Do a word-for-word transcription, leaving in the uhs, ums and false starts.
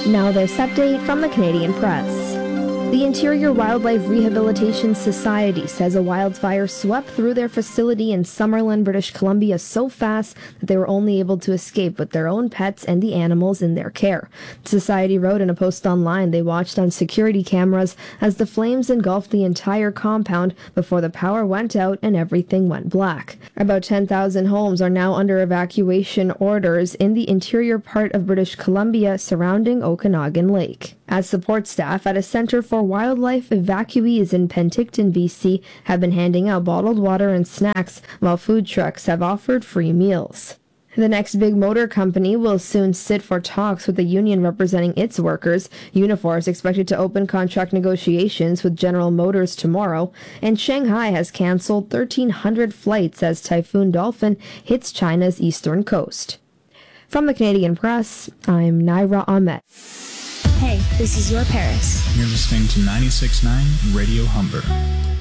Now this update from the Canadian Press. The Interior Wildlife Rehabilitation Society says a wildfire swept through their facility in Summerlin, British Columbia so fast that they were only able to escape with their own pets and the animals in their care. The society wrote in a post online they watched on security cameras as the flames engulfed the entire compound before the power went out and everything went black. About ten thousand homes are now under evacuation orders in the interior part of British Columbia surrounding Okanagan Lake. As support staff at a Centre for Wildlife Evacuees in Penticton, B C, have been handing out bottled water and snacks, while food trucks have offered free meals. The next big motor company will soon sit for talks with the union representing its workers. Unifor is expected to open contract negotiations with General Motors tomorrow, and Shanghai has cancelled thirteen hundred flights as Typhoon Dolphin hits China's eastern coast. From the Canadian Press, I'm Naira Ahmed. Hey, this is your Paris. You're listening to ninety-six point nine Radio Humber.